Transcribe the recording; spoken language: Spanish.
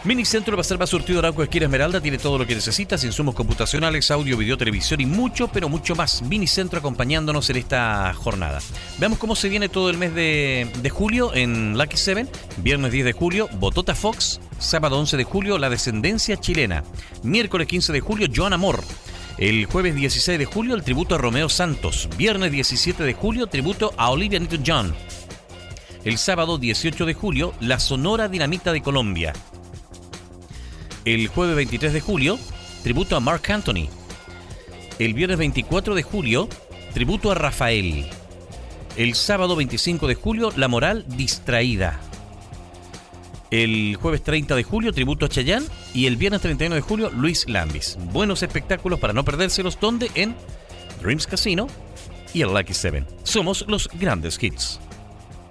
Minicentro Reserva Surtido Arauco Esquina Esmeralda tiene todo lo que necesitas: insumos computacionales, audio, video, televisión y mucho, pero mucho más. Minicentro acompañándonos en esta jornada. Veamos cómo se viene todo el mes de julio en Lucky 7. Viernes 10 de julio, Botota Fox. Sábado 11 de julio, La Descendencia Chilena. Miércoles 15 de julio, Joan Amor. El jueves 16 de julio, el tributo a Romeo Santos. Viernes 17 de julio, tributo a Olivia Newton-John. El sábado 18 de julio, La Sonora Dinamita de Colombia. El jueves 23 de julio, tributo a Marc Anthony. El viernes 24 de julio, tributo a Rafael. El sábado 25 de julio, La Moral Distraída. El jueves 30 de julio, tributo a Chayanne. Y el viernes 31 de julio, Luis Lambis. Buenos espectáculos para no perdérselos, donde en Dreams Casino y el Lucky 7. Somos los grandes hits.